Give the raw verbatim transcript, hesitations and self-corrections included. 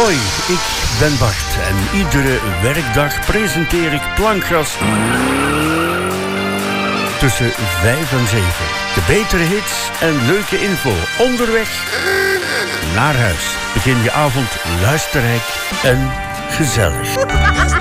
Hoi, ik ben Bart en iedere werkdag presenteer ik Plankgas tussen vijf en zeven. De betere hits en leuke info onderweg naar huis. Begin je avond luisterrijk en gezellig.